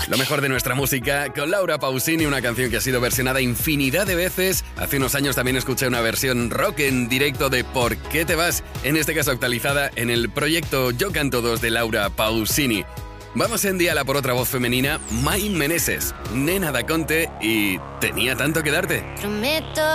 Lo mejor de nuestra música con Laura Pausini, una canción que ha sido versionada infinidad de veces. Hace unos años también escuché una versión rock en directo de ¿Por qué te vas? En este caso actualizada en el proyecto Yo Canto 2 de Laura Pausini. Vamos en Diala por otra voz femenina, Mai Meneses, Nena da Conte y Tenía tanto que darte. Prometo